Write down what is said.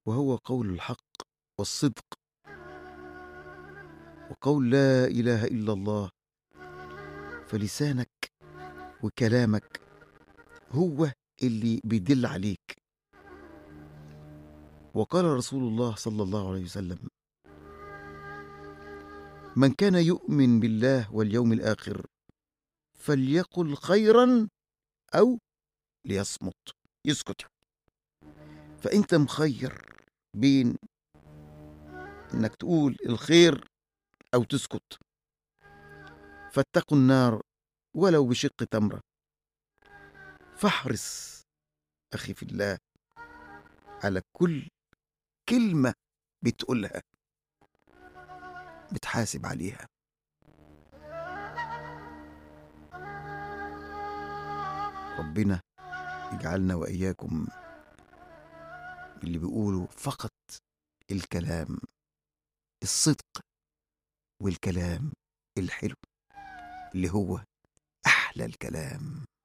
وهو قول الحق والصدق، وقول لا إله إلا الله. فلسانك وكلامك هو اللي بيدل عليك. وقال رسول الله صلى الله عليه وسلم: من كان يؤمن بالله واليوم الآخر فليقل خيرا أو ليصمت، يسكت. فأنت مخير بين إنك تقول الخير أو تسكت. فاتقوا النار ولو بشق تمرة. فاحرص أخي في الله على كل كلمة بتقولها بتحاسب عليها. ربنا يجعلنا وإياكم اللي بيقولوا فقط الكلام الصدق والكلام الحلو اللي هو أحلى الكلام.